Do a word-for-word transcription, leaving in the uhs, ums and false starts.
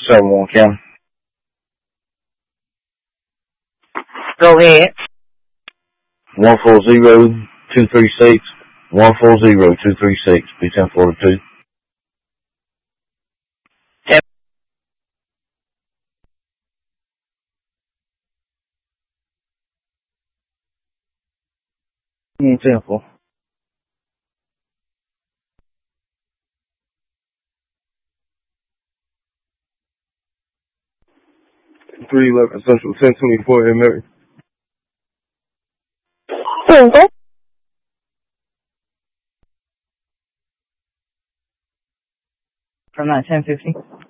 seven one County. Go ahead. One four zero two three six. One four zero two three six. B ten forty two. Ten four. three eleven Central, ten twenty-four in Mary. Cinco. From that ten fifty.